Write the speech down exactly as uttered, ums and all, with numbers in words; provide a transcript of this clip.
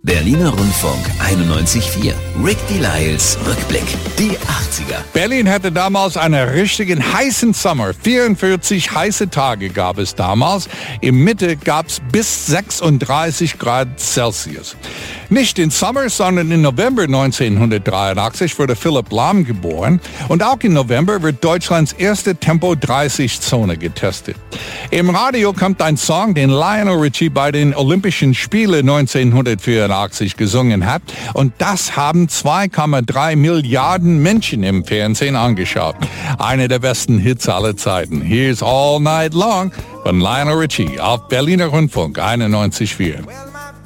Berliner Rundfunk einundneunzig Komma vier. Rick Delisles Rückblick. Die achtziger. Berlin hatte damals einen richtigen heißen Sommer. vierundvierzig heiße Tage gab es damals. Im Mitte gab es bis sechsunddreißig Grad Celsius. Nicht im Sommer, sondern im November neunzehnhundertdreiundachtzig wurde Philipp Lahm geboren. Und auch im November wird Deutschlands erste Tempo dreißig Zone getestet. Im Radio kommt ein Song, den Lionel Richie bei den Olympischen Spielen neunzehnhundertvierundachtzig gesungen hat. Und das haben zwei Komma drei Milliarden Menschen im Fernsehen angeschaut. Einer der besten Hits aller Zeiten. Here's All Night Long von Lionel Richie auf Berliner Rundfunk einundneunzig Komma vier.